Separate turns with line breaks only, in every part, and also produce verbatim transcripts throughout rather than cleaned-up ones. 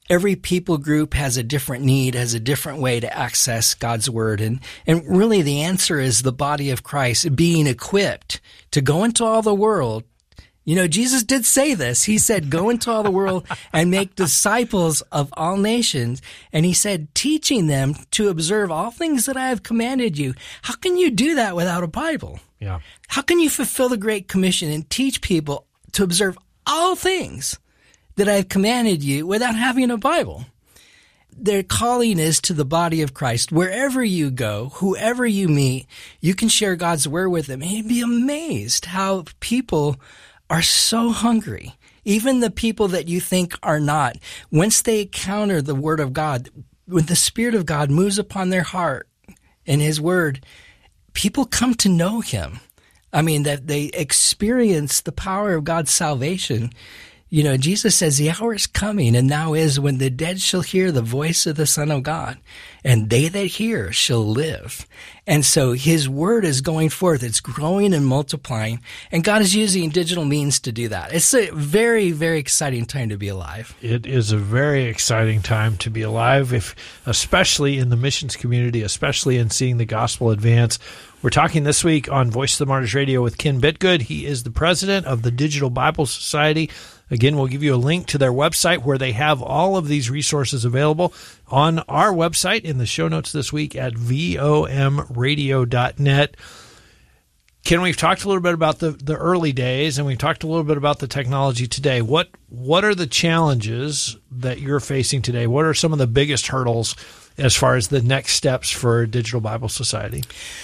every people group has a different need, has a different way to access God's word. And, and really the answer is the body of Christ being equipped to go into all the world. You know, Jesus did say this. He said, go into all the world and make disciples of all nations. And he said, teaching them to observe all things that I have commanded you. How can you do that without a Bible?
Yeah.
How can you fulfill the Great Commission and teach people to observe all things that I have commanded you without having a Bible? Their calling is to the body of Christ. Wherever you go, whoever you meet, you can share God's word with them. And you'd be amazed how people are so hungry. Even the people that you think are not, once they encounter the word of God, when the Spirit of God moves upon their heart and his word, people come to know him. I mean, that they experience the power of God's salvation. You know, Jesus says the hour is coming and now is when the dead shall hear the voice of the Son of God, and they that hear shall live. And so his word is going forth. It's growing and multiplying, and God is using digital means to do that. It's a very, very exciting time to be alive.
It is a very exciting time to be alive, if especially in the missions community, especially in seeing the gospel advance. We're talking this week on Voice of the Martyrs Radio with Ken Bitgood. He is the president of the Digital Bible Society. Again, we'll give you a link to their website where they have all of these resources available on our website in the show notes this week at V O M radio dot net. Ken, we've talked a little bit about the, the early days, and we've talked a little bit about the technology today. What what are the challenges that you're facing today? What are some of the biggest hurdles as far as the next steps for Digital Bible Society?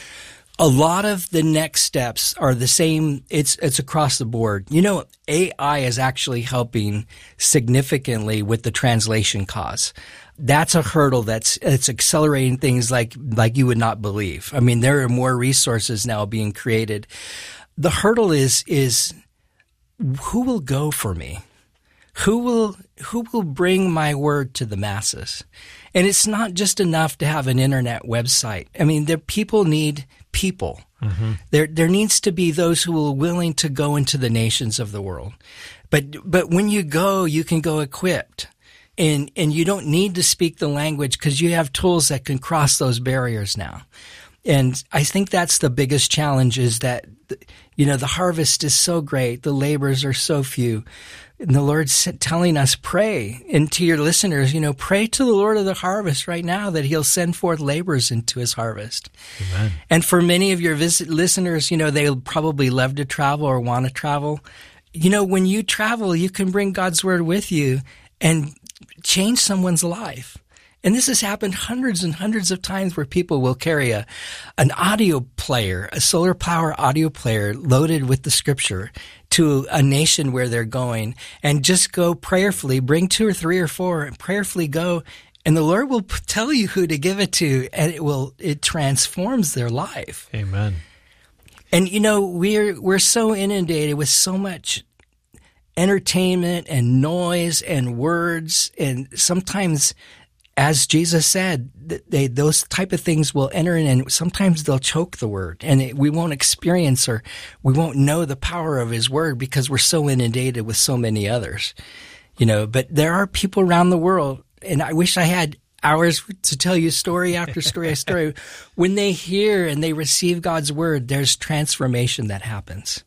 A lot of the next steps are the same. It's it's across the board. You know, A I is actually helping significantly with the translation cause. That's a hurdle that's it's accelerating things like like you would not believe. I mean, there are more resources now being created. The hurdle is is who will go for me? Who will who will bring my word to the masses? And it's not just enough to have an internet website. I mean, there people need people. Mm-hmm. There there needs to be those who are willing to go into the nations of the world. But but when you go, you can go equipped. And and you don't need to speak the language because you have tools that can cross those barriers now. And I think that's the biggest challenge is that, you know, the harvest is so great. The laborers are so few. And the Lord's telling us, pray. And to your listeners, you know, pray to the Lord of the harvest right now that he'll send forth laborers into his harvest.
Amen.
And for many of your visit listeners, you know, they'll probably love to travel or want to travel. You know, when you travel, you can bring God's word with you and change someone's life. And this has happened hundreds and hundreds of times where people will carry a, an audio player, a solar power audio player loaded with the scripture to a nation where they're going and just go prayerfully, bring two or three or four and prayerfully go. And the Lord will tell you who to give it to, and it will, it transforms their life.
Amen.
And you know, we're, we're so inundated with so much entertainment and noise and words, and sometimes, as Jesus said, they, those type of things will enter in, and sometimes they'll choke the word, and it, we won't experience or we won't know the power of his word because we're so inundated with so many others, you know. But there are people around the world, and I wish I had hours to tell you story after story after story. When they hear and they receive God's word, there's transformation that happens.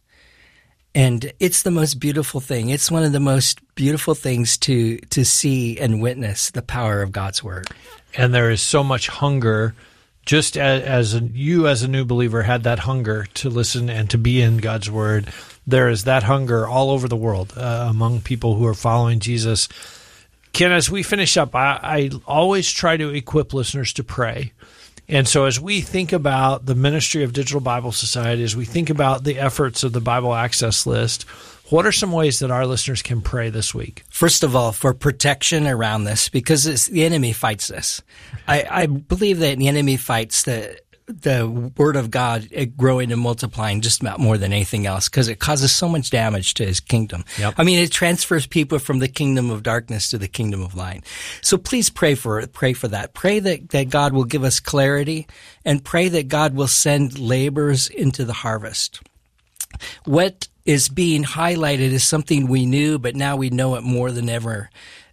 And it's the most beautiful thing. It's one of the most beautiful things to to see and witness the power of God's word.
And there is so much hunger, just as, as a, you as a new believer had that hunger to listen and to be in God's word. There is that hunger all over the world uh, among people who are following Jesus. Ken, as we finish up, I, I always try to equip listeners to pray. And so as we think about the ministry of Digital Bible Society, as we think about the efforts of the Bible Access List, what are some ways that our listeners can pray this week?
First of all, for protection around this, because it's, the enemy fights this. I, I believe that the enemy fights the the word of God growing and multiplying just about more than anything else, because it causes so much damage to his kingdom.
Yep.
I mean, it transfers people from the kingdom of darkness to the kingdom of light. So please pray for it. Pray for that. Pray that, that God will give us clarity, and pray that God will send laborers into the harvest. What is being highlighted is something we knew, but now we know it more than ever.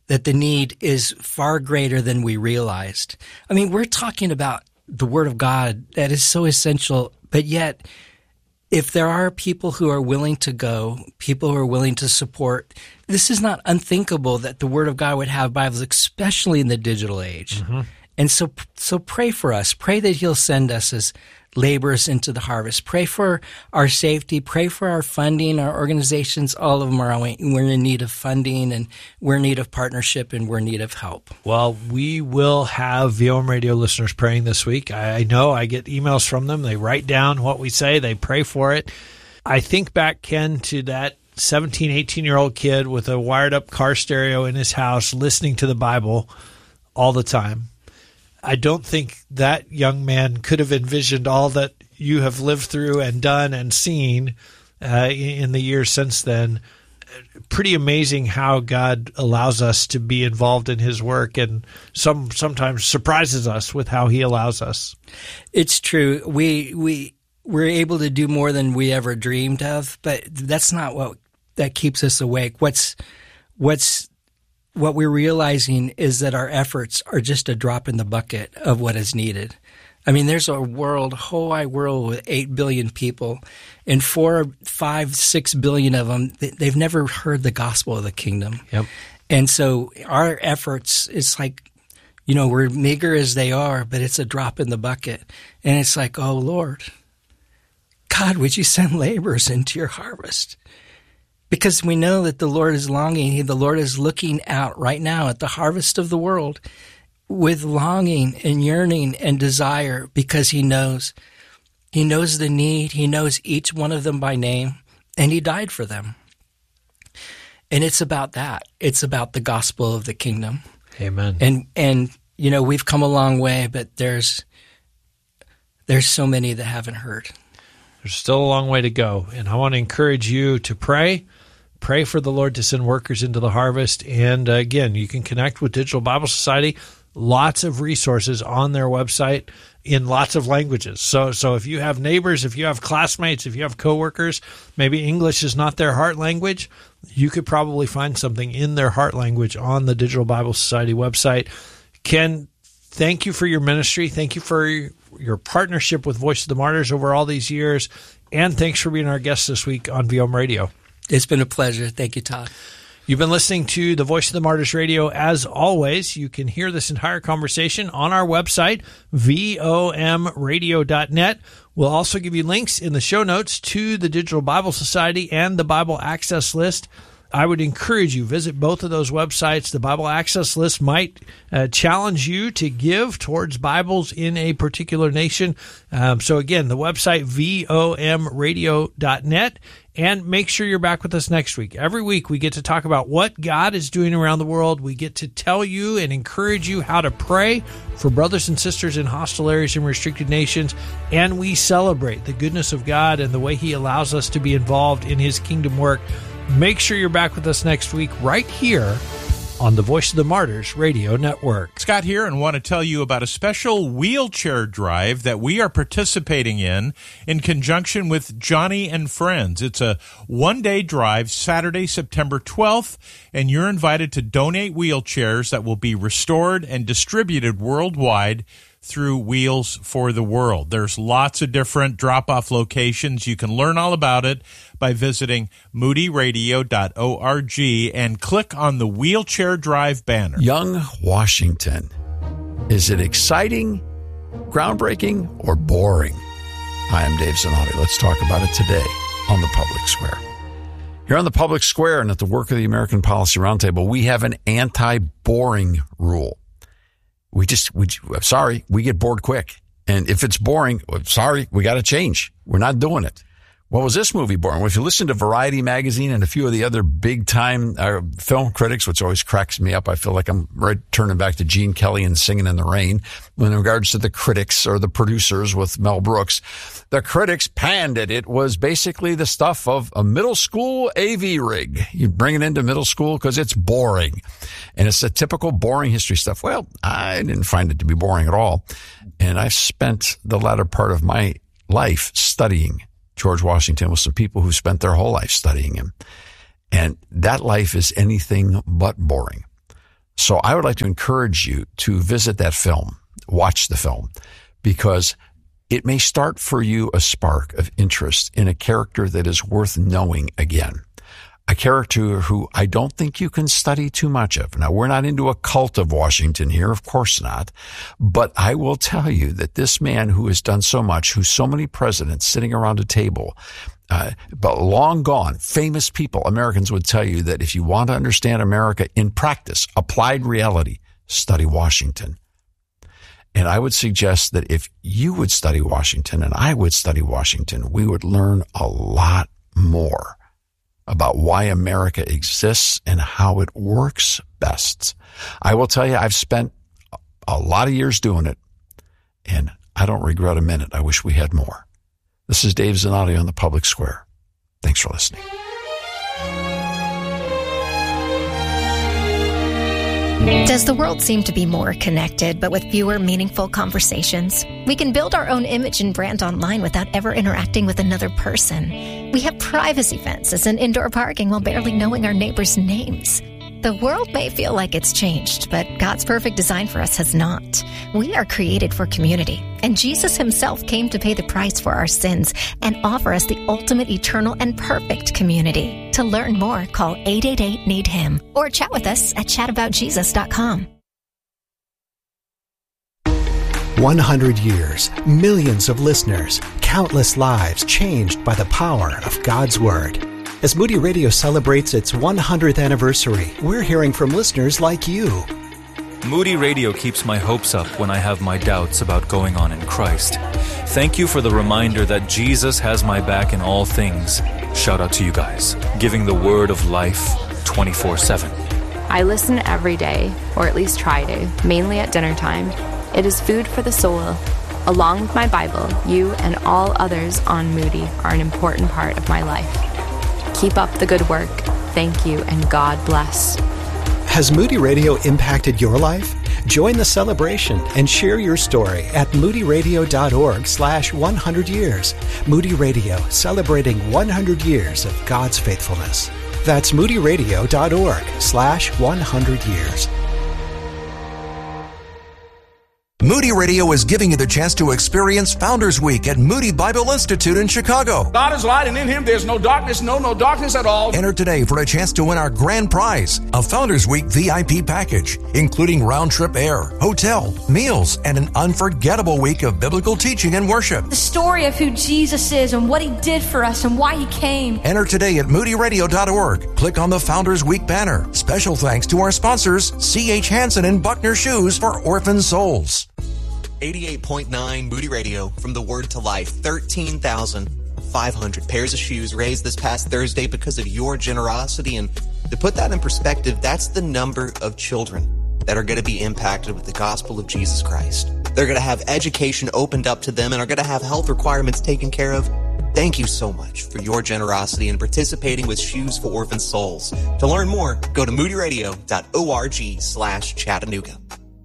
that the need is far greater than we realized. I mean, we're talking about the Word of God that is so essential, but yet if there are people who are willing to go, people who are willing to support, this is not unthinkable that the Word of God would have Bibles, especially in the digital age. Mm-hmm. And so, so pray for us. Pray that He'll send us as laborers into the harvest. Pray for our safety. Pray for our funding. Our organizations, all of them are, we're in need of funding, and we're in need of partnership, and we're in need of help.
Well, we will have V O M Radio listeners praying this week. I know I get emails from them. They write down what we say. They pray for it. I think back, Ken, to that seventeen, eighteen-year-old kid with a wired-up car stereo in his house listening to the Bible all the time. I don't think that young man could have envisioned all that you have lived through and done and seen uh, in the years since then. Pretty amazing how God allows us to be involved in His work, and some sometimes surprises us with how He allows us.
It's true. We we we're able to do more than we ever dreamed of, but that's not what that keeps us awake. What's what's What we're realizing is that our efforts are just a drop in the bucket of what is needed. I mean, there's a world, a whole wide world with eight billion people, and four, five, six billion of them, they've never heard the gospel of the kingdom.
Yep.
And so our efforts, it's like, you know, we're meager as they are, but it's a drop in the bucket. And it's like, oh, Lord, God, would you send laborers into your harvest? Because we know that the Lord is longing. The Lord is looking out right now at the harvest of the world with longing and yearning and desire, because He knows. He knows the need. He knows each one of them by name, and He died for them. And it's about that. It's about the gospel of the kingdom.
Amen.
And, and you know, we've come a long way, but there's there's so many that haven't heard.
There's still a long way to go, and I want to encourage you to pray. Pray for the Lord to send workers into the harvest. And uh, again, you can connect with Digital Bible Society. Lots of resources on their website in lots of languages. So so if you have neighbors, if you have classmates, if you have coworkers, maybe English is not their heart language, you could probably find something in their heart language on the Digital Bible Society website. Ken, thank you for your ministry. Thank you for your partnership with Voice of the Martyrs over all these years. And thanks for being our guest this week on V O M Radio.
It's been a pleasure. Thank you, Todd.
You've been listening to the Voice of the Martyrs Radio. As always, you can hear this entire conversation on our website, V O M radio dot net. We'll also give you links in the show notes to the Digital Bible Society and the Bible Access List. I would encourage you, visit both of those websites. The Bible Access List might uh, challenge you to give towards Bibles in a particular nation. Um, so again, the website, V O M radio dot net. And make sure you're back with us next week. Every week we get to talk about what God is doing around the world. We get to tell you and encourage you how to pray for brothers and sisters in hostile areas and restricted nations. And we celebrate the goodness of God and the way He allows us to be involved in His kingdom work. Make sure you're back with us next week right here on the Voice of the Martyrs Radio Network.
Scott here, and want to tell you about a special wheelchair drive that we are participating in in conjunction with Johnny and Friends. It's a one-day drive, Saturday, September twelfth, and you're invited to donate wheelchairs that will be restored and distributed worldwide through Wheels for the World. There's lots of different drop-off locations. You can learn all about it by visiting moody radio dot org and click on the Wheelchair Drive banner.
Young Washington. Is it exciting, groundbreaking, or boring? Hi, I'm Dave Zanotti. Let's talk about it today on the Public Square. Here on the Public Square and at the Work of the American Policy Roundtable, we have an anti-boring rule. We just, we, sorry, we get bored quick. And if it's boring, sorry, we got to change. We're not doing it. What was this movie boring? Well, if you listen to Variety magazine and a few of the other big-time uh, film critics, which always cracks me up, I feel like I'm right turning back to Gene Kelly and Singing in the Rain. In regards to the critics or the producers with Mel Brooks, the critics panned it. It was basically the stuff of a middle school A V rig. You bring it into middle school because it's boring. And it's the typical boring history stuff. Well, I didn't find it to be boring at all. And I've spent the latter part of my life studying George Washington with some people who spent their whole life studying him. And that life is anything but boring. So I would like to encourage you to visit that film, watch the film, because it may start for you a spark of interest in a character that is worth knowing again. A character who I don't think you can study too much of. Now, we're not into a cult of Washington here, of course not. But I will tell you that this man who has done so much, who's so many presidents sitting around a table, uh, but long gone, famous people, Americans would tell you that if you want to understand America in practice, applied reality, study Washington. And I would suggest that if you would study Washington and I would study Washington, we would learn a lot more about why America exists and how it works best. I will tell you, I've spent a lot of years doing it, and I don't regret a minute. I wish we had more. This is Dave Zanotti on the Public Square. Thanks for listening.
Does the world seem to be more connected, but with fewer meaningful conversations? We can build our own image and brand online without ever interacting with another person. We have privacy fences and indoor parking while barely knowing our neighbors' names. The world may feel like it's changed, but God's perfect design for us has not. We are created for community, and Jesus himself came to pay the price for our sins and offer us the ultimate, eternal, and perfect community. To learn more, call eight eight eight, need him or chat with us at chat about jesus dot com.
one hundred years, millions of listeners, countless lives changed by the power of God's Word. As Moody Radio celebrates its one hundredth anniversary, we're hearing from listeners like you.
Moody Radio keeps my hopes up when I have my doubts about going on in Christ. Thank you for the reminder that Jesus has my back in all things. Shout out to you guys, giving the word of life twenty-four seven.
I listen every day, or at least try to, mainly at dinner time. It is food for the soul. Along with my Bible, you and all others on Moody are an important part of my life. Keep up the good work. Thank you, and God bless.
Has Moody Radio impacted your life? Join the celebration and share your story at moodyradio.org slash 100 years. Moody Radio, celebrating one hundred years of God's faithfulness. That's moodyradio.org slash 100 years.
Moody Radio is giving you the chance to experience Founders Week at Moody Bible Institute in Chicago.
God is light, and in him there's no darkness, no, no darkness at all.
Enter today for a chance to win our grand prize, a Founders Week V I P package, including round-trip air, hotel, meals, and an unforgettable week of biblical teaching and worship.
The story of who Jesus is and what he did for us and why he came.
Enter today at moody radio dot org. Click on the Founders Week banner. Special thanks to our sponsors, C H Hansen and Buckner Shoes for Orphan Souls.
eighty-eight point nine Moody Radio, from the Word to Life. thirteen thousand five hundred pairs of shoes raised this past Thursday because of your generosity. And to put that in perspective, that's the number of children that are going to be impacted with the gospel of Jesus Christ. They're going to have education opened up to them and are going to have health requirements taken care of. Thank you so much for your generosity and participating with Shoes for Orphan Souls. To learn more, go to moodyradio.org slash Chattanooga.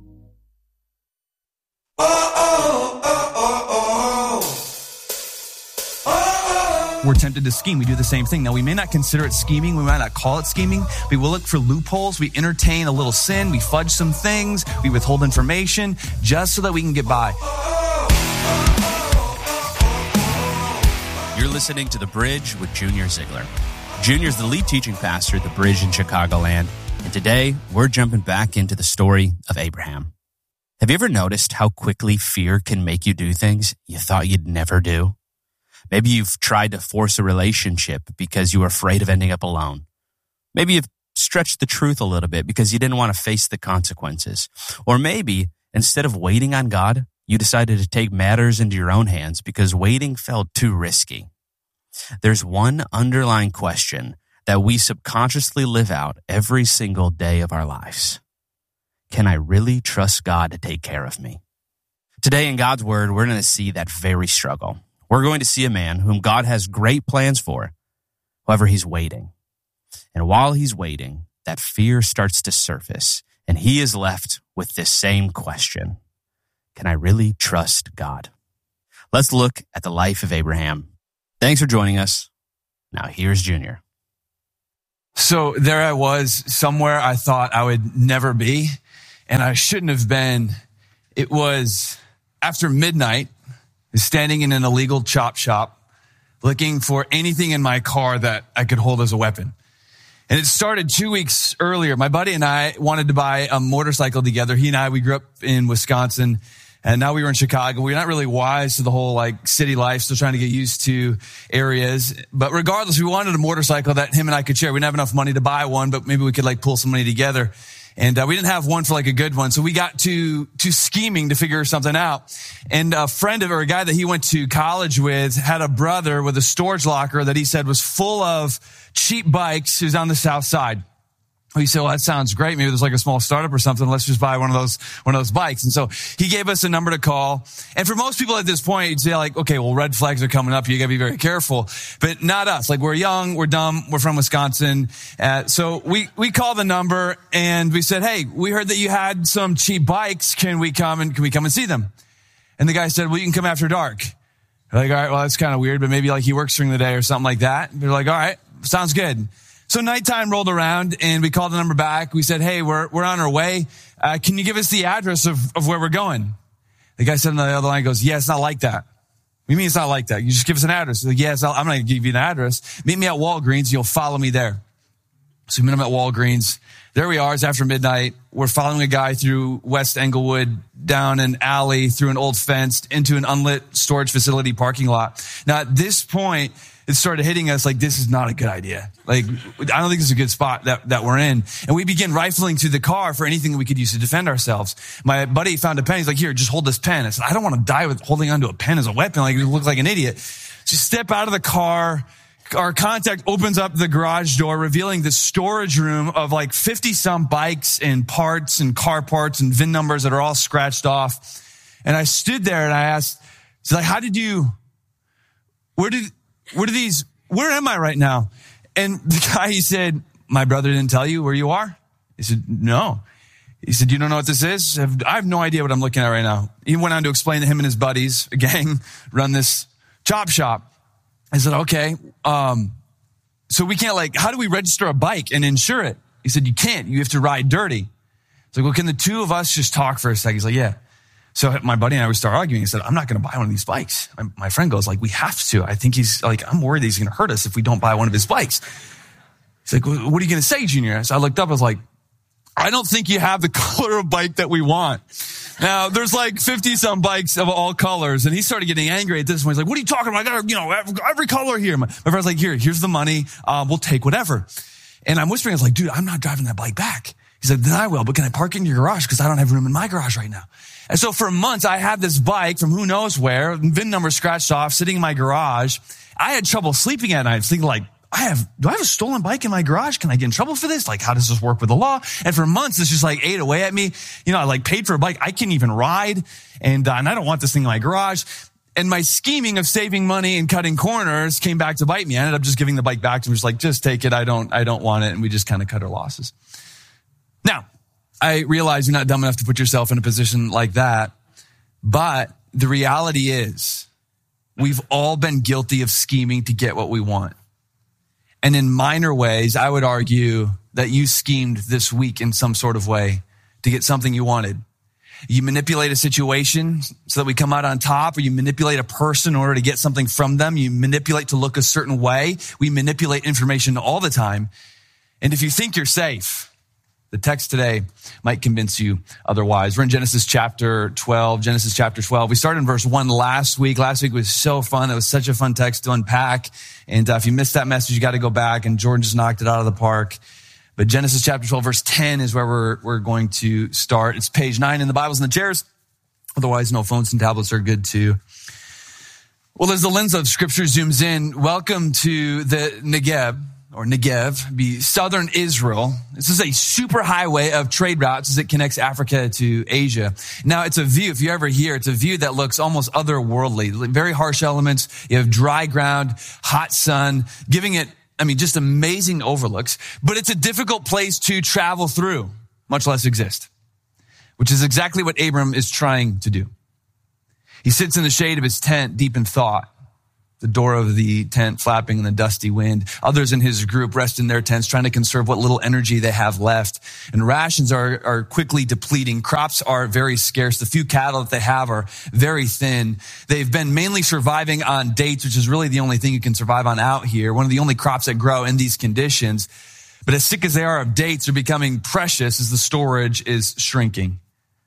Oh, oh, oh, oh, oh. Oh, oh.
We're tempted to scheme. We do the same thing. Now, we may not consider it scheming. We might not call it scheming. But we will look for loopholes. We entertain a little sin. We fudge some things. We withhold information just so that we can get by. You're listening to The Bridge with Junior Ziegler. Junior's the lead teaching pastor at The Bridge in Chicagoland. And today, we're jumping back into the story of Abraham. Have you ever noticed how quickly fear can make you do things you thought you'd never do? Maybe you've tried to force a relationship because you were afraid of ending up alone. Maybe you've stretched the truth a little bit because you didn't want to face the consequences. Or maybe instead of waiting on God, you decided to take matters into your own hands because waiting felt too risky. There's one underlying question that we subconsciously live out every single day of our lives. Can I really trust God to take care of me? Today in God's Word, we're going to see that very struggle. We're going to see a man whom God has great plans for. However, he's waiting. And while he's waiting, that fear starts to surface, and he is left with this same question. Can I really trust God? Let's look at the life of Abraham. Thanks for joining us. Now here's Junior.
So there I was, somewhere I thought I would never be, and I shouldn't have been. It was after midnight, I was standing in an illegal chop shop, looking for anything in my car that I could hold as a weapon. And it started two weeks earlier. My buddy and I wanted to buy a motorcycle together. He and I, we grew up in Wisconsin, and now we were in Chicago. We're not really wise to the whole like city life, still trying to get used to areas. But regardless, we wanted a motorcycle that him and I could share. We didn't have enough money to buy one, but maybe we could like pull some money together. And uh, we didn't have one for like a good one. So we got to, to scheming to figure something out. And a friend of, or a guy that he went to college with had a brother with a storage locker that he said was full of cheap bikes. He was on the south side. We said, well, that sounds great. Maybe there's like a small startup or something. Let's just buy one of those, one of those bikes. And so he gave us a number to call. And for most people at this point, you'd say like, okay, well, red flags are coming up. You gotta be very careful, but not us. Like we're young, we're dumb, we're from Wisconsin. Uh, so we, we called the number and we said, hey, we heard that you had some cheap bikes. Can we come and, can we come and see them? And the guy said, well, you can come after dark. We're like, all right, well, that's kind of weird, but maybe like he works during the day or something like that. They're like, all right, sounds good. So nighttime rolled around and we called the number back. We said, hey, we're, we're on our way. Uh, can you give us the address of, of where we're going? The guy said on the other line goes, yeah, it's not like that. What do you mean it's not like that? You just give us an address. He's like, yes, I'm going to give you an address. Meet me at Walgreens. You'll follow me there. So we met him at Walgreens. There we are. It's after midnight. We're following a guy through West Englewood, down an alley, through an old fence, into an unlit storage facility parking lot. Now at this point, it started hitting us like, this is not a good idea. Like, I don't think this is a good spot that, that we're in. And we begin rifling through the car for anything that we could use to defend ourselves. My buddy found a pen. He's like, here, just hold this pen. I said, I don't want to die with holding onto a pen as a weapon. Like, you look like an idiot. Just step out of the car. Our contact opens up the garage door, revealing the storage room of like fifty some bikes and parts and car parts and V I N numbers that are all scratched off. And I stood there and I asked, it's like, how did you, where did, where do these, where am I right now? And the guy, he said, my brother didn't tell you where you are? He said, no. He said, you don't know what this is? I have no idea what I'm looking at right now. He went on to explain to him and his buddies, a gang, run this chop shop. I said, okay, um, so we can't like, how do we register a bike and insure it? He said, you can't, you have to ride dirty. It's like, well, can the two of us just talk for a second? He's like, yeah. So my buddy and I would start arguing. He said, I'm not going to buy one of these bikes. My, my friend goes like, we have to. I think he's like, I'm worried he's going to hurt us if we don't buy one of his bikes. He's like, well, what are you going to say, Junior? So I looked up, I was like, I don't think you have the color of bike that we want. Now, there's like fifty some bikes of all colors, and he started getting angry at this point. He's like, what are you talking about? I got, you know, every color here. My, my friend's like, here, here's the money. Um, we'll take whatever. And I'm whispering, I was like, dude, I'm not driving that bike back. He said, then I will, but can I park in your garage? Because I don't have room in my garage right now. And so for months, I had this bike from who knows where, V I N number scratched off, sitting in my garage. I had trouble sleeping at night. I was thinking like, I have, do I have a stolen bike in my garage? Can I get in trouble for this? Like, how does this work with the law? And for months, it's just like ate away at me. You know, I like paid for a bike. I can't even ride. And, uh, and I don't want this thing in my garage. And my scheming of saving money and cutting corners came back to bite me. I ended up just giving the bike back to him. Just like, just take it. I don't, I don't want it. And we just kind of cut our losses. Now, I realize you're not dumb enough to put yourself in a position like that. But the reality is we've all been guilty of scheming to get what we want. And in minor ways, I would argue that you schemed this week in some sort of way to get something you wanted. You manipulate a situation so that we come out on top, or you manipulate a person in order to get something from them. You manipulate to look a certain way. We manipulate information all the time. And if you think you're safe, the text today might convince you otherwise. We're in Genesis chapter twelve, Genesis chapter twelve. We started in verse one last week. Last week was so fun. It was such a fun text to unpack. And uh, if you missed that message, you got to go back. And Jordan just knocked it out of the park. But Genesis chapter twelve, verse ten is where we're, we're going to start. It's page nine in the Bibles and the chairs. Otherwise, no phones and tablets are good too. Well, as the lens of scripture zooms in, welcome to the Negev. Or Negev, be southern Israel. This is a super highway of trade routes as it connects Africa to Asia. Now, it's a view, if you're ever here, it's a view that looks almost otherworldly. Very harsh elements. You have dry ground, hot sun, giving it, I mean, just amazing overlooks. But it's a difficult place to travel through, much less exist, which is exactly what Abram is trying to do. He sits in the shade of his tent, deep in thought. the door of the tent flapping in the dusty wind. Others in his group rest in their tents, trying to conserve what little energy they have left. And rations are, are quickly depleting. Crops are very scarce. The few cattle that they have are very thin. They've been mainly surviving on dates, which is really the only thing you can survive on out here. One of the only crops that grow in these conditions. But as sick as they are of dates, they're becoming precious as the storage is shrinking.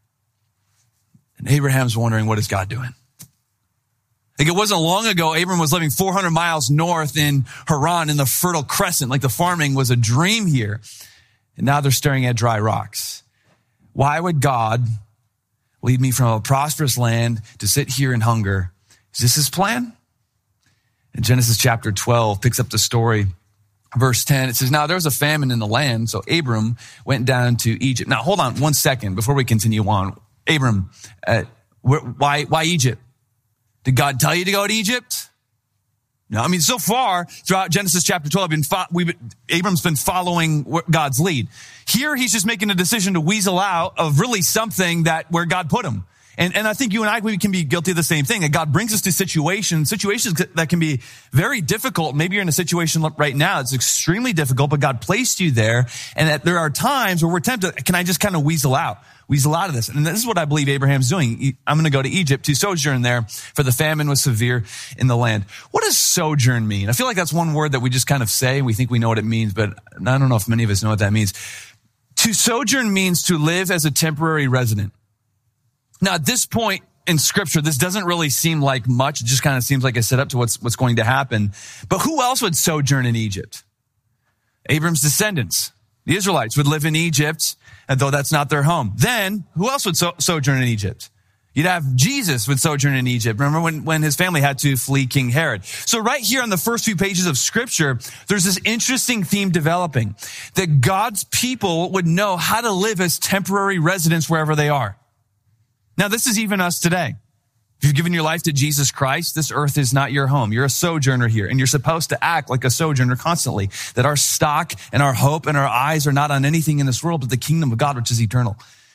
And Abraham's wondering, what is God doing? Like it wasn't long ago, Abram was living four hundred miles north in Haran in the Fertile Crescent. Like the farming was a dream here. And now they're staring at dry rocks. Why would God lead me from a prosperous land to sit here in hunger? Is this his plan? In Genesis chapter twelve picks up the story. Verse ten, it says, now there was a famine in the land. So Abram went down to Egypt. Now hold on one second before we continue on. Abram, uh, why, why Egypt? Did God tell you to go to Egypt? No, I mean, so far throughout Genesis chapter twelve, been fo- we've been, Abram's been following God's lead. Here, he's just making a decision to weasel out of really something that where God put him. And, and I think you and I, we can be guilty of the same thing. That God brings us to situations, situations that can be very difficult. Maybe you're in a situation right now. It's extremely difficult, but God placed you there. And that there are times where we're tempted. Can I just kind of weasel out? Weasel out of this. And this is what I believe Abraham's doing. I'm going to go to Egypt to sojourn there, for the famine was severe in the land. What does sojourn mean? I feel like that's one word that we just kind of say. We think we know what it means, but I don't know if many of us know what that means. To sojourn means to live as a temporary resident. Now, at this point in scripture, this doesn't really seem like much. It just kind of seems like a setup to what's, what's going to happen. But who else would sojourn in Egypt? Abram's descendants. The Israelites would live in Egypt, and though that's not their home. Then, who else would so- sojourn in Egypt? You'd have Jesus would sojourn in Egypt. Remember when, when his family had to flee King Herod. So right here on the first few pages of scripture, there's this interesting theme developing. That God's people would know how to live as temporary residents wherever they are. Now, this is even us today. If you've given your life to Jesus Christ, this earth is not your home. You're a sojourner here, and you're supposed to act like a sojourner constantly. That our stock and our hope and our eyes are not on anything in this world, but the kingdom of God, which is eternal.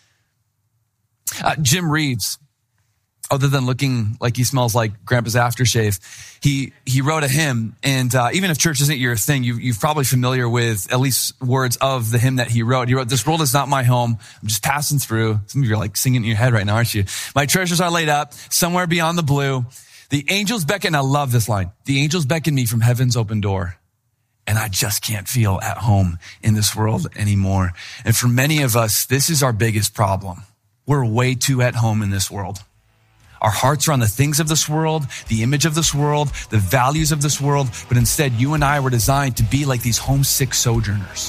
Uh, Jim Reeves, other than looking like he smells like Grandpa's aftershave, he he wrote a hymn. And uh, even if church isn't your thing, you, you're probably familiar with at least words of the hymn that he wrote. He wrote, "This world is not my home. I'm just passing through." Some of you are like singing in your head right now, aren't you? "My treasures are laid up somewhere beyond the blue. The angels beckon." I love this line. "The angels beckon me from heaven's open door. And I just can't feel at home in this world anymore." And for many of us, this is our biggest problem. We're way too at home in this world. Our hearts are on the things of this world, the image of this world, the values of this world, but instead you and I were designed to be like these homesick sojourners.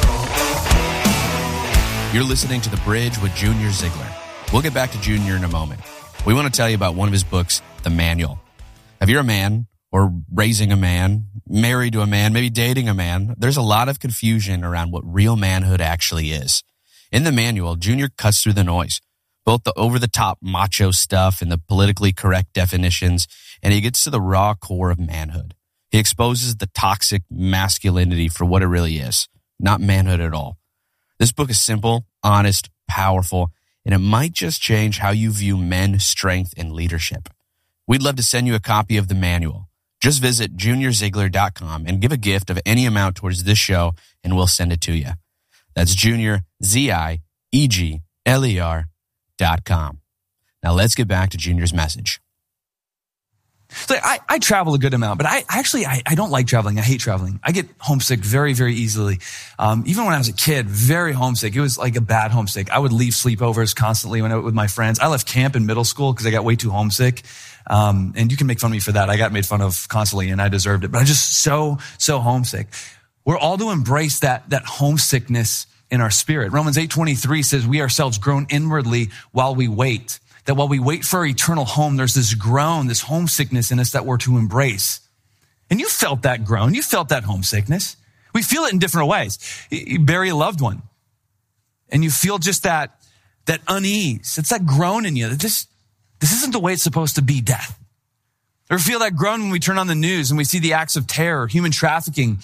You're listening to The Bridge with Junior Ziegler. We'll get back to Junior in a moment. We want to tell you about one of his books, The Manual. If you're a man or raising a man, married to a man, maybe dating a man, there's a lot of confusion around what real manhood actually is. In The Manual, Junior cuts through the noise, both the over-the-top macho stuff and the politically correct definitions, and he gets to the raw core of manhood. He exposes the toxic masculinity for what it really is, not manhood at all. This book is simple, honest, powerful, and it might just change how you view men, strength, and leadership. We'd love to send you a copy of The Manual. Just visit junior ziegler dot com and give a gift of any amount towards this show, and we'll send it to you. That's Junior, Z I E G L E R dot com. Now let's get back to Junior's message.
So I, I travel a good amount, but I actually, I, I don't like traveling. I hate traveling. I get homesick very, very easily. Um, even when I was a kid, very homesick. It was like a bad homesick. I would leave sleepovers constantly when I was with my friends. I left camp in middle school because I got way too homesick. Um, and you can make fun of me for that. I got made fun of constantly and I deserved it, but I'm just so, so homesick. We're all to embrace that, that homesickness in our spirit. Romans eight twenty-three says, "We ourselves groan inwardly while we wait." That while we wait for our eternal home, there's this groan, this homesickness in us that we're to embrace. And you felt that groan. You felt that homesickness. We feel it in different ways. You bury a loved one and you feel just that, that unease. It's that groan in you that this, this isn't the way it's supposed to be, death. Or feel that groan when we turn on the news and we see the acts of terror, human trafficking,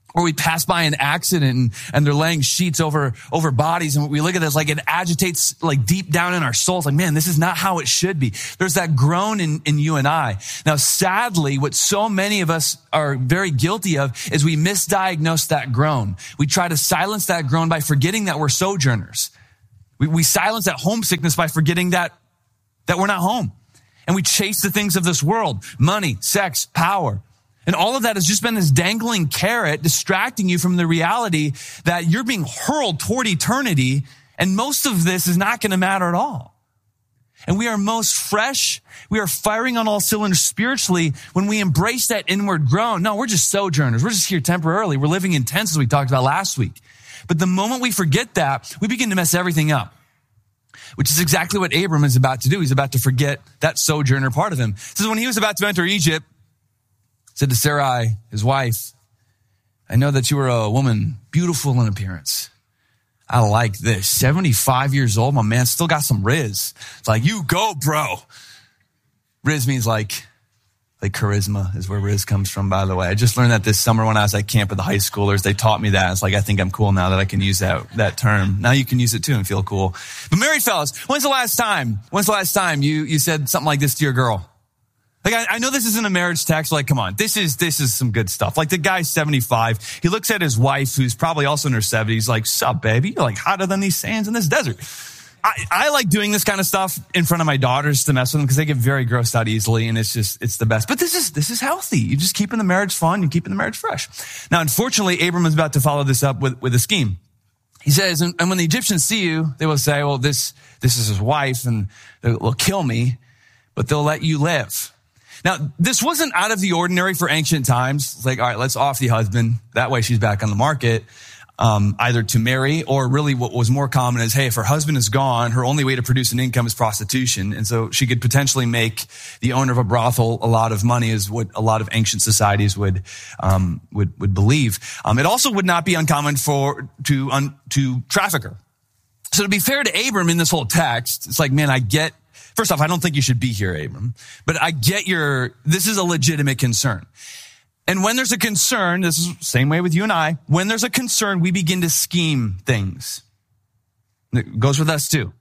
Or we pass by an accident and, and they're laying sheets over, over bodies, and we look at this like it agitates like deep down in our souls. Like, man, this is not how it should be. There's that groan in, in you and I. Now, sadly, what so many of us are very guilty of is we misdiagnose that groan. We try to silence that groan by forgetting that we're sojourners. We, we silence that homesickness by forgetting that, that we're not home. And we chase the things of this world, money, sex, power. And all of that has just been this dangling carrot distracting you from the reality that you're being hurled toward eternity, and most of this is not going to matter at all. And we are most fresh, we are firing on all cylinders spiritually when we embrace that inward groan. No, we're just sojourners. We're just here temporarily. We're living in tents, as we talked about last week. But the moment we forget that, we begin to mess everything up, which is exactly what Abram is about to do. He's about to forget that sojourner part of him. It says when he was about to enter Egypt, said to Sarai, his wife, I know that you are a woman beautiful in appearance. I like this. seventy-five years old, my man still got some riz. It's like, you go, bro. Riz means like, like charisma is where riz comes from, by the way. I just learned that this summer when I was at camp with the high schoolers. They taught me that. It's like, I think I'm cool now that I can use that, that term. Now you can use it too and feel cool. But married fellas, when's the last time, when's the last time you, you said something like this to your girl? Like, I, I know this isn't a marriage text. Like, come on. This is, this is some good stuff. Like, the guy's seventy-five. He looks at his wife, who's probably also in her seventies, like, sup, baby? You're like hotter than these sands in this desert. I, I like doing this kind of stuff in front of my daughters to mess with them because they get very grossed out easily, and it's just, it's the best. But this is, this is healthy. You're just keeping the marriage fun. You're keeping the marriage fresh. Now, unfortunately, Abram is about to follow this up with, with a scheme. He says, and, and when the Egyptians see you, they will say, well, this, this is his wife, and they'll kill me, but they'll let you live. Now, this wasn't out of the ordinary for ancient times. It's like, all right, let's off the husband. That way she's back on the market, um, either to marry, or really what was more common is, hey, if her husband is gone, her only way to produce an income is prostitution. And so she could potentially make the owner of a brothel a lot of money, is what a lot of ancient societies would, um, would, would believe. Um, it also would not be uncommon for, to, un, to traffic her. So to be fair to Abram in this whole text, it's like, man, I get, first off, I don't think you should be here, Abram, but I get your, this is a legitimate concern. And when there's a concern, this is the same way with you and I, when there's a concern, we begin to scheme things. It goes with us too.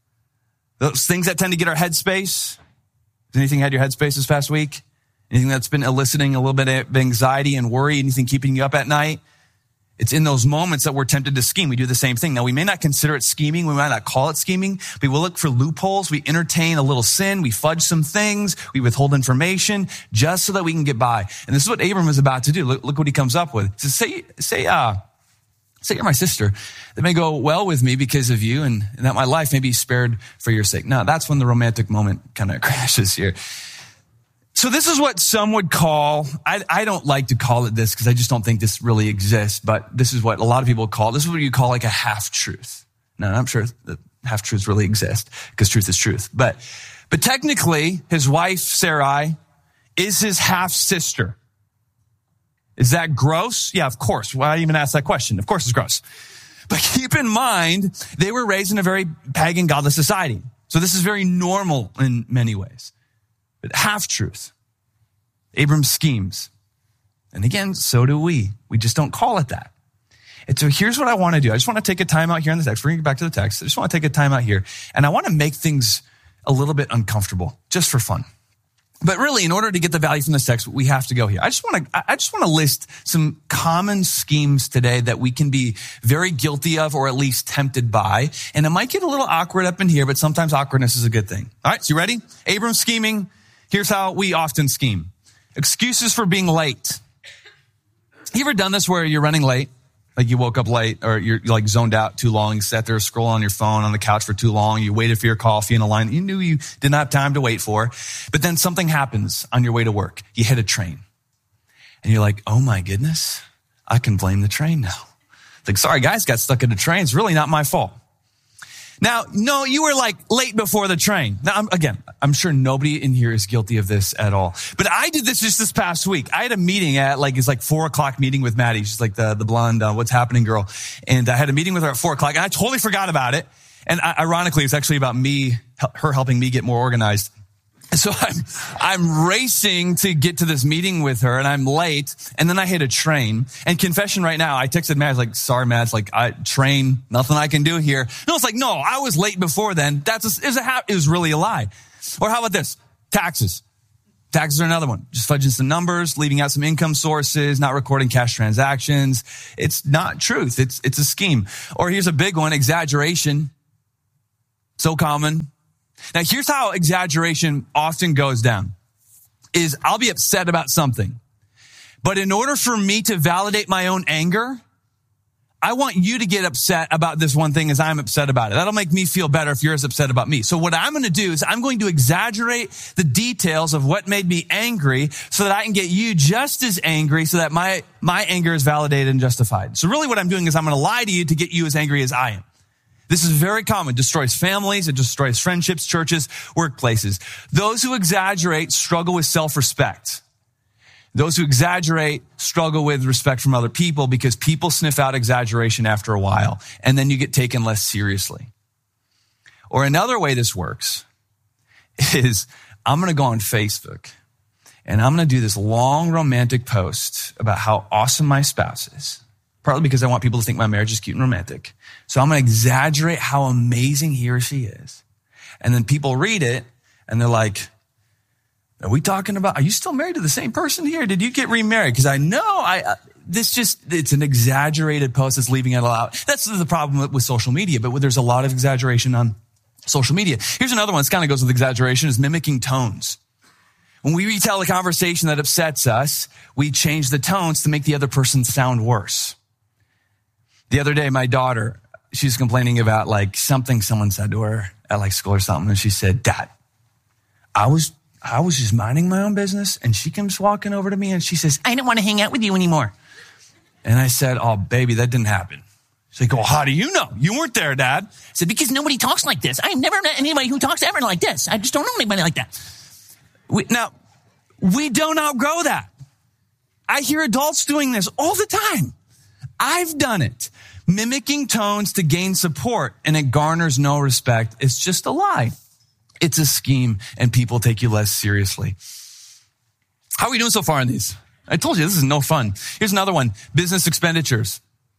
Those things that tend to get our headspace. Has anything had your headspace this past week? Anything that's been eliciting a little bit of anxiety and worry? Anything keeping you up at night? It's in those moments that we're tempted to scheme. We do the same thing. Now, we may not consider it scheming. We might not call it scheming, but we'll look for loopholes. We entertain a little sin. We fudge some things. We withhold information just so that we can get by. And this is what Abram is about to do. Look, look what he comes up with. He says, say, say, uh, say you're my sister. That may go well with me because of you, and, and that my life may be spared for your sake. Now, that's when the romantic moment kind of crashes here. So this is what some would call, I, I don't like to call it this because I just don't think this really exists, but this is what a lot of people call, this is what you call like a half-truth. Now, I'm sure that half-truths really exist because truth is truth. But, but technically, his wife, Sarai, is his half-sister. Is that gross? Yeah, of course. Why even ask that question? Of course it's gross. But keep in mind, they were raised in a very pagan, godless society. So this is very normal in many ways. But half-truth. Abram schemes. And again, so do we. We just don't call it that. And so here's what I want to do. I just want to take a time out here in the text. We're going to get back to the text. I just want to take a time out here. And I want to make things a little bit uncomfortable, just for fun. But really, in order to get the value from this text, we have to go here. I just want to, I just want to list some common schemes today that we can be very guilty of, or at least tempted by. And it might get a little awkward up in here, but sometimes awkwardness is a good thing. All right, so you ready? Abram scheming. Here's how we often scheme. Excuses for being late. You ever done this where you're running late? Like you woke up late, or you're like zoned out too long. You sat there scrolling on your phone on the couch for too long. You waited for your coffee in a line that you knew you did not have time to wait for. But then something happens on your way to work. You hit a train. And you're like, oh my goodness, I can blame the train now. It's like, sorry guys, got stuck in a train. It's really not my fault. Now, no, you were like late before the train. Now, I'm, again, I'm sure nobody in here is guilty of this at all. But I did this just this past week. I had a meeting at like, it's like four o'clock meeting with Maddie. She's like the, the blonde, uh, what's happening girl. And I had a meeting with her at four o'clock and I totally forgot about it. And I, ironically, it's actually about me, her helping me get more organized. So I'm, I'm racing to get to this meeting with her and I'm late. And then I hit a train. And confession right now, I texted Matt, I was like, sorry, Matt, it's like, I train, nothing I can do here. No, it's like, no, I was late before then. That's a, it was a, it was really a lie. Or how about this? Taxes. Taxes are another one. Just fudging some numbers, leaving out some income sources, not recording cash transactions. It's not truth. It's, it's a scheme. Or here's a big one, exaggeration. So common. Now, here's how exaggeration often goes down, is I'll be upset about something. But in order for me to validate my own anger, I want you to get upset about this one thing as I'm upset about it. That'll make me feel better if you're as upset about me. So what I'm going to do is I'm going to exaggerate the details of what made me angry so that I can get you just as angry so that my, my anger is validated and justified. So really what I'm doing is I'm going to lie to you to get you as angry as I am. This is very common. It destroys families. It destroys friendships, churches, workplaces. Those who exaggerate struggle with self-respect. Those who exaggerate struggle with respect from other people because people sniff out exaggeration after a while, and then you get taken less seriously. Or another way this works is I'm going to go on Facebook, and I'm going to do this long romantic post about how awesome my spouse is. Partly because I want people to think my marriage is cute and romantic. So I'm going to exaggerate how amazing he or she is. And then people read it and they're like, are we talking about, are you still married to the same person here? Did you get remarried? Because I know I, uh, this just, it's an exaggerated post that's leaving it all out. That's the problem with, with social media, but there's a lot of exaggeration on social media. Here's another one that kind of goes with exaggeration is mimicking tones. When we retell a conversation that upsets us, we change the tones to make the other person sound worse. The other day, my daughter, she's complaining about like something someone said to her at like school or something. And she said, Dad, I was, I was just minding my own business. And she comes walking over to me and she says, I don't want to hang out with you anymore. And I said, oh, baby, that didn't happen. She's like, well, how do you know? You weren't there, Dad. I said, because nobody talks like this. I've never met anybody who talks ever like this. I just don't know anybody like that. We, now, we don't outgrow that. I hear adults doing this all the time. I've done it. Mimicking tones to gain support, and it garners no respect. It's just a lie. It's a scheme, and people take you less seriously. How are we doing so far on these? I told you, this is no fun. Here's another one, business expenditures.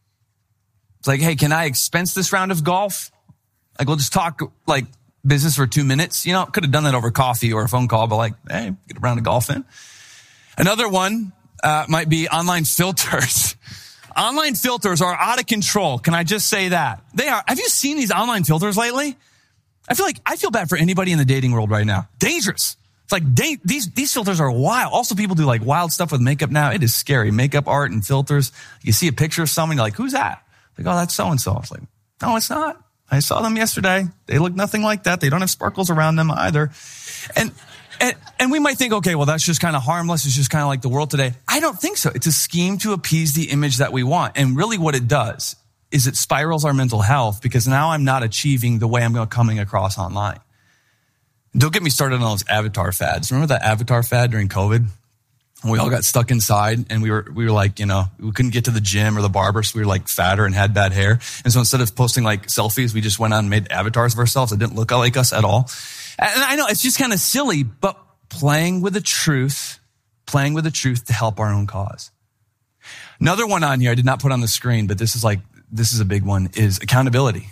It's like, hey, can I expense this round of golf? Like, we'll just talk like business for two minutes. You know, could have done that over coffee or a phone call, but like, hey, get a round of golf in. Another one uh, might be online filters. Online filters are out of control. Can I just say that? They are. Have you seen these online filters lately? I feel like I feel bad for anybody in the dating world right now. Dangerous. It's like da- these these filters are wild. Also, people do like wild stuff with makeup now. It is scary. Makeup art and filters. You see a picture of someone, you're like, who's that? Like, oh, that's so-and-so. It's like, no, it's not. I saw them yesterday. They look nothing like that. They don't have sparkles around them either. And And, and we might think, okay, well, that's just kind of harmless. It's just kind of like the world today. I don't think so. It's a scheme to appease the image that we want. And really what it does is it spirals our mental health because now I'm not achieving the way I'm coming across online. Don't get me started on those avatar fads. Remember that avatar fad during COVID? When we all got stuck inside and we were, we were like, you know, we couldn't get to the gym or the barber. So we were like fatter and had bad hair. And so instead of posting like selfies, we just went on and made avatars of ourselves that didn't look like us at all. And I know it's just kind of silly, but playing with the truth, playing with the truth to help our own cause. Another one on here I did not put on the screen, but this is like, this is a big one, is accountability.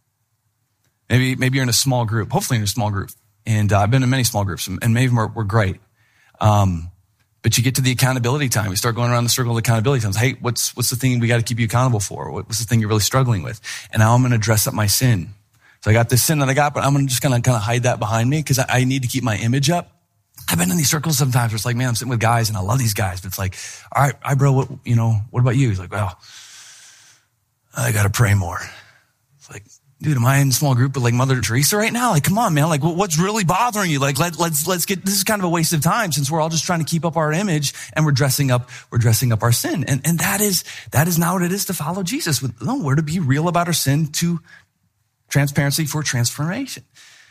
Maybe, maybe you're in a small group. Hopefully you're in a small group. And uh, I've been in many small groups and many of them were, were great. Um, but you get to the accountability time. We start going around the circle of accountability times. Hey, what's, what's the thing we got to keep you accountable for? What's the thing you're really struggling with? And now I'm going to dress up my sin. So I got this sin that I got, but I'm just going to kind of hide that behind me because I, I need to keep my image up. I've been in these circles sometimes where it's like, man, I'm sitting with guys and I love these guys, but it's like, all right, I bro, what, you know, what about you? He's like, well, I got to pray more. It's like, dude, am I in a small group with like Mother Teresa right now? Like, come on, man. Like, what's really bothering you? Like, let, let's, let's get, this is kind of a waste of time since we're all just trying to keep up our image and we're dressing up, we're dressing up our sin. And, and that is, that is not what it is to follow Jesus. No, we're to be real about our sin, to transparency for transformation.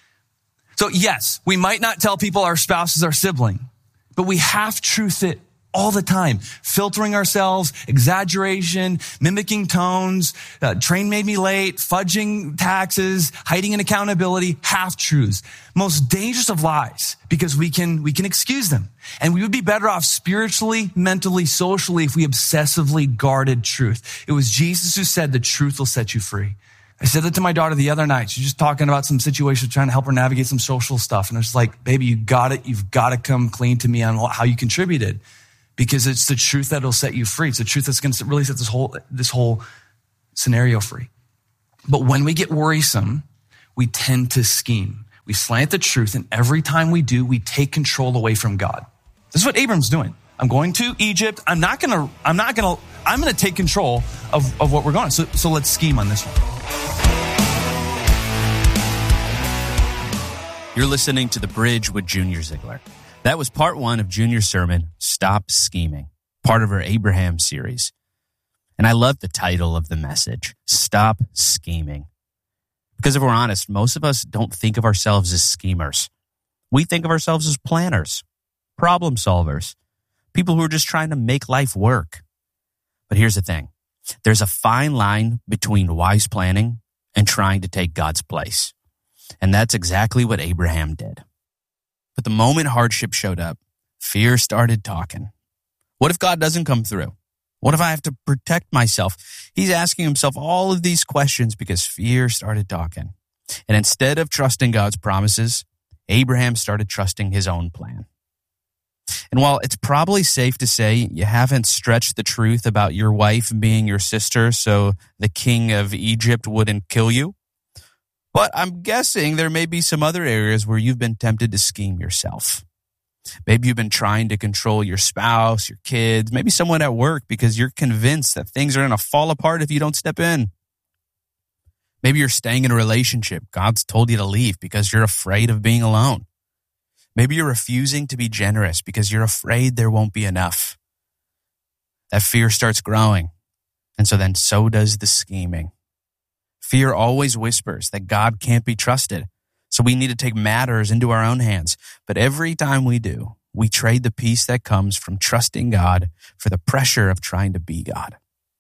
So yes, we might not tell people our spouse is our sibling, but we half truth it all the time, filtering ourselves, exaggeration, mimicking tones, uh, train made me late, fudging taxes, hiding in accountability, half-truths. Most dangerous of lies, because we can, we can excuse them. And we would be better off spiritually, mentally, socially if we obsessively guarded truth. It was Jesus who said the truth will set you free. I said that to my daughter the other night. She's just talking about some situation, trying to help her navigate some social stuff. And I was like, baby, you got it. You've got to come clean to me on how you contributed, because it's the truth that'll set you free. It's the truth that's going to really set this whole, this whole scenario free. But when we get worrisome, we tend to scheme. We slant the truth. And every time we do, we take control away from God. This is what Abram's doing. I'm going to Egypt. I'm not going to, I'm not going to, I'm going to take control of, of what we're going. So, so let's scheme on this one.
You're listening to The Bridge with Junior Ziegler. That was part one of Junior's sermon, Stop Scheming, part of our Abraham series. And I love the title of the message, Stop Scheming. Because if we're honest, most of us don't think of ourselves as schemers. We think of ourselves as planners, problem solvers, people who are just trying to make life work. But here's the thing. There's a fine line between wise planning and trying to take God's place. And that's exactly what Abraham did. But the moment hardship showed up, fear started talking. What if God doesn't come through? What if I have to protect myself? He's asking himself all of these questions because fear started talking. And instead of trusting God's promises, Abraham started trusting his own plan. And while it's probably safe to say you haven't stretched the truth about your wife being your sister so the king of Egypt wouldn't kill you, but I'm guessing there may be some other areas where you've been tempted to scheme yourself. Maybe you've been trying to control your spouse, your kids, maybe someone at work because you're convinced that things are going to fall apart if you don't step in. Maybe you're staying in a relationship God's told you to leave because you're afraid of being alone. Maybe you're refusing to be generous because you're afraid there won't be enough. That fear starts growing, and so then so does the scheming. Fear always whispers that God can't be trusted, so we need to take matters into our own hands. But every time we do, we trade the peace that comes from trusting God for the pressure of trying to be God.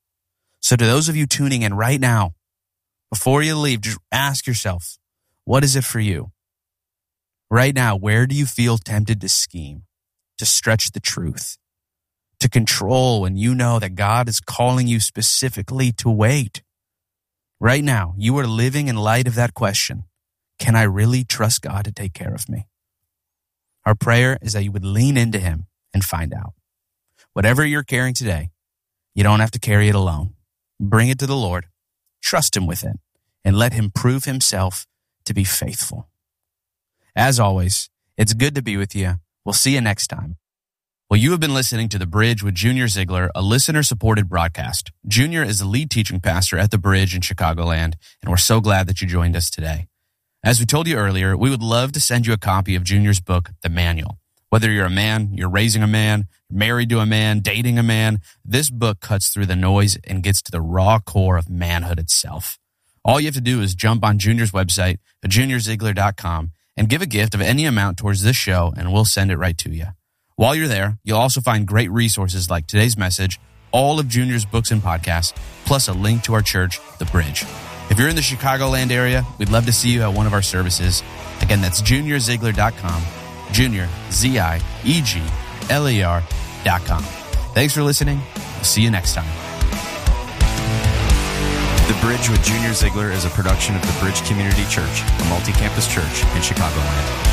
So to those of you tuning in right now, before you leave, just ask yourself, what is it for you? Right now, where do you feel tempted to scheme, to stretch the truth, to control when you know that God is calling you specifically to wait? Right now, you are living in light of that question. Can I really trust God to take care of me? Our prayer is that you would lean into him and find out. Whatever you're carrying today, you don't have to carry it alone. Bring it to the Lord, trust him with it, and let him prove himself to be faithful. As always, it's good to be with you. We'll see you next time. Well, you have been listening to The Bridge with Junior Ziegler, a listener-supported broadcast. Junior is the lead teaching pastor at The Bridge in Chicagoland, and we're so glad that you joined us today. As we told you earlier, we would love to send you a copy of Junior's book, The Manual. Whether you're a man, you're raising a man, married to a man, dating a man, this book cuts through the noise and gets to the raw core of manhood itself. All you have to do is jump on Junior's website, junior ziegler dot com, and give a gift of any amount towards this show, and we'll send it right to you. While you're there, you'll also find great resources like today's message, all of Junior's books and podcasts, plus a link to our church, The Bridge. If you're in the Chicagoland area, we'd love to see you at one of our services. Again, that's junior ziegler dot com, Junior, Z I E G L E R dot com. Thanks for listening. We'll see you next time.
The Bridge with Junior Ziegler is a production of The Bridge Community Church, a multi-campus church in Chicagoland.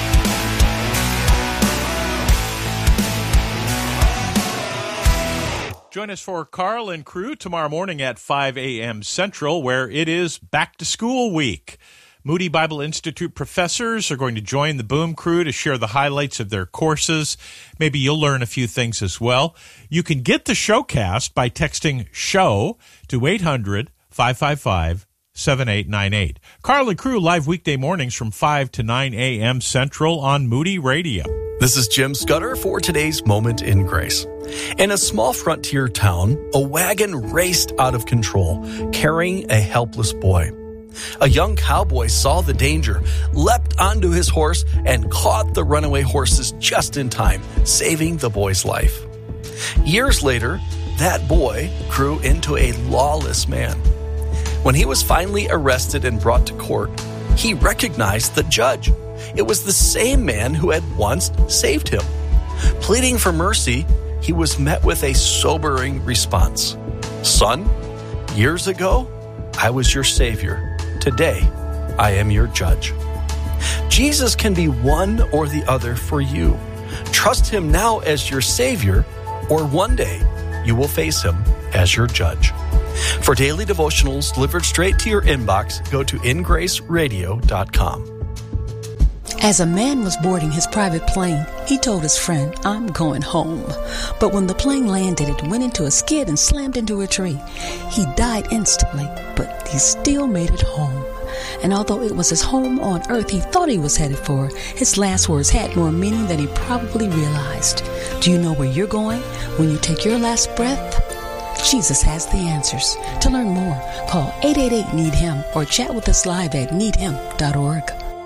Join us for Carl and crew tomorrow morning at five a.m. Central, where it is back to school week. Moody Bible Institute professors are going to join the Boom crew to share the highlights of their courses. Maybe you'll learn a few things as well. You can get the showcast by texting SHOW to eight hundred, five five five, seven eight nine eight. Carl and crew live weekday mornings from five to nine a.m. Central on Moody Radio.
This is Jim Scudder for today's Moment in Grace. In a small frontier town, a wagon raced out of control, carrying a helpless boy. A young cowboy saw the danger, leapt onto his horse, and caught the runaway horses just in time, saving the boy's life. Years later, that boy grew into a lawless man. When he was finally arrested and brought to court, he recognized the judge. It was the same man who had once saved him. Pleading for mercy, he was met with a sobering response. Son, years ago, I was your savior. Today, I am your judge. Jesus can be one or the other for you. Trust him now as your savior, or one day you will face him as your judge. For daily devotionals delivered straight to your inbox, go to in grace radio dot com.
As a man was boarding his private plane, he told his friend, "I'm going home." But when the plane landed, it went into a skid and slammed into a tree. He died instantly, but he still made it home. And although it was his home on earth he thought he was headed for, his last words had more meaning than he probably realized. Do you know where you're going when you take your last breath? Jesus has the answers. To learn more, call eight eight eight, need him or chat with us live at need him dot org.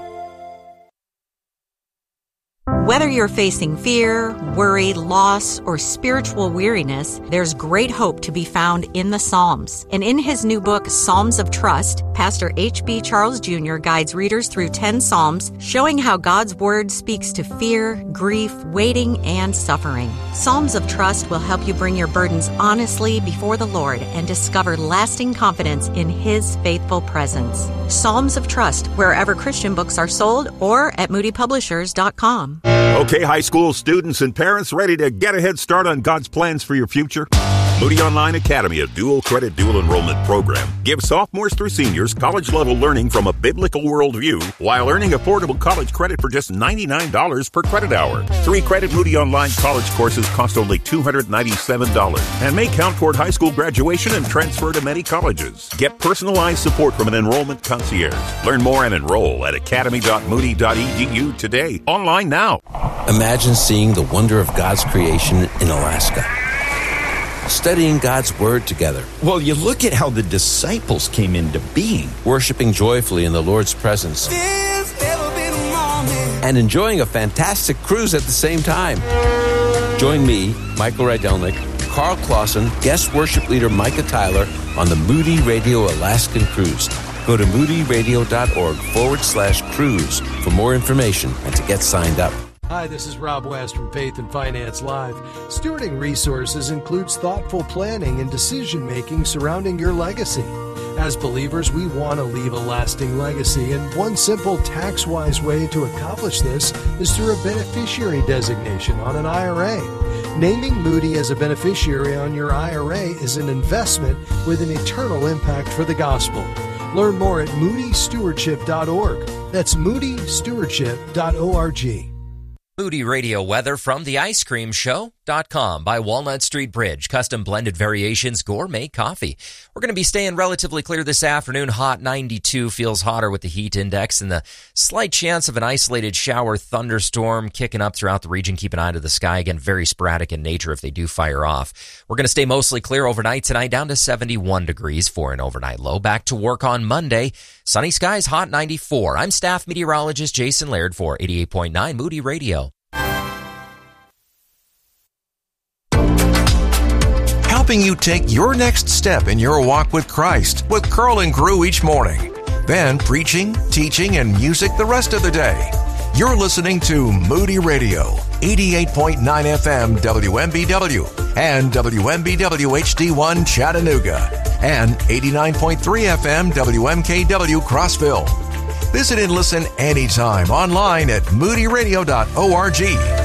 Whether you're facing fear, worry, loss, or spiritual weariness, there's great hope to be found in the Psalms. And in his new book, Psalms of Trust, Pastor H B Charles Junior guides readers through ten Psalms, showing how God's Word speaks to fear, grief, waiting, and suffering. Psalms of Trust will help you bring your burdens honestly before the Lord and discover lasting confidence in His faithful presence. Psalms of Trust, wherever Christian books are sold, or at moody publishers dot com.
Okay, high school students and parents, ready to get a head start on God's plans for your future? Moody Online Academy, a dual credit, dual enrollment program, gives sophomores through seniors college-level learning from a biblical worldview while earning affordable college credit for just ninety-nine dollars per credit hour. Three credit Moody Online college courses cost only two hundred ninety-seven dollars and may count toward high school graduation and transfer to many colleges. Get personalized support from an enrollment concierge. Learn more and enroll at academy dot moody dot e d u today. Online now.
Imagine seeing the wonder of God's creation in Alaska. Studying God's Word together.
Well, you look at how the disciples came into being.
Worshiping joyfully in the Lord's presence. And enjoying a fantastic cruise at the same time. Join me, Michael Rydelnik, Carl Clausen, guest worship leader Micah Tyler on the Moody Radio Alaskan Cruise. Go to moody radio dot org forward slash cruise for more information and to get signed up.
Hi, this is Rob West from Faith and Finance Live. Stewarding resources includes thoughtful planning and decision-making surrounding your legacy. As believers, we want to leave a lasting legacy, and one simple tax-wise way to accomplish this is through a beneficiary designation on an I R A. Naming Moody as a beneficiary on your I R A is an investment with an eternal impact for the gospel. Learn more at moody stewardship dot org. That's moody stewardship dot org.
Moody Radio weather from the ice cream show dot com by Walnut Street Bridge. Custom blended variations, gourmet coffee. We're going to be staying relatively clear this afternoon. Hot ninety-two, feels hotter with the heat index and the slight chance of an isolated shower thunderstorm kicking up throughout the region. Keep an eye to the sky. Again, very sporadic in nature if they do fire off. We're going to stay mostly clear overnight tonight, down to seventy-one degrees for an overnight low. Back to work on Monday. Sunny skies, hot ninety-four. I'm staff meteorologist Jason Laird for eighty-eight point nine Moody Radio.
Helping you take your next step in your walk with Christ with Curl and Crew each morning. Then preaching, teaching, and music the rest of the day. You're listening to Moody Radio, eighty-eight point nine F M W M B W and W M B W H D one Chattanooga and eighty-nine point three F M W M K W Crossville. Visit and listen anytime online at moody radio dot org.